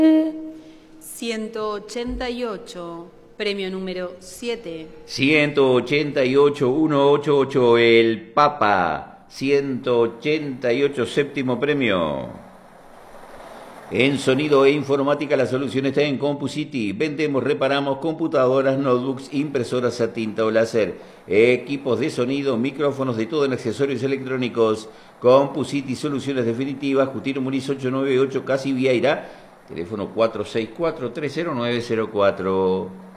188, premio número 7. 188, 188, el Papa. 188, séptimo premio. En sonido e informática la solución está en CompuCity. Vendemos, reparamos computadoras, notebooks, impresoras a tinta o láser, equipos de sonido, micrófonos de todo en accesorios electrónicos. CompuCity, soluciones definitivas. Justino Muniz 898, Casi Vieira. Teléfono 464-30904.